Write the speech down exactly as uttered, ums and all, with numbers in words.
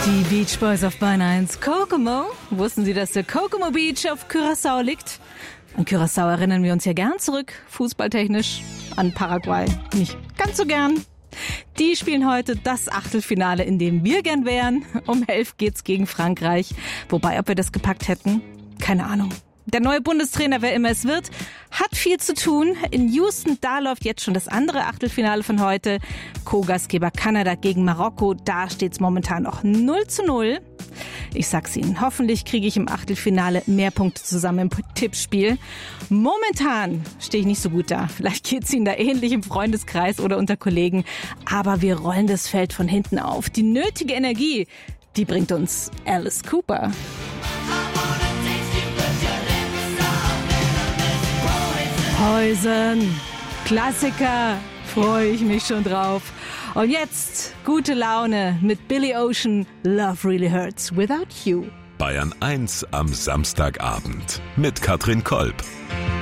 Die Beach Boys auf Bahn eins. Kokomo. Wussten Sie, dass der Kokomo Beach auf Curaçao liegt? An Curaçao erinnern wir uns ja gern zurück, fußballtechnisch, an Paraguay. Nicht ganz so gern. Die spielen heute das Achtelfinale, in dem wir gern wären. Um elf geht's gegen Frankreich. Wobei, ob wir das gepackt hätten, keine Ahnung. Der neue Bundestrainer, wer immer es wird, hat viel zu tun. In Houston, da läuft jetzt schon das andere Achtelfinale von heute. Co-Gastgeber Kanada gegen Marokko, da steht's momentan noch null zu null. Ich sag's Ihnen, hoffentlich kriege ich im Achtelfinale mehr Punkte zusammen im Tippspiel. Momentan stehe ich nicht so gut da. Vielleicht geht's Ihnen da ähnlich im Freundeskreis oder unter Kollegen. Aber wir rollen das Feld von hinten auf. Die nötige Energie, die bringt uns Alice Cooper. Poison, Klassiker, freue ich mich schon drauf. Und jetzt gute Laune mit Billy Ocean, Love Really Hurts Without You. Bayern eins am Samstagabend mit Katrin Kolb.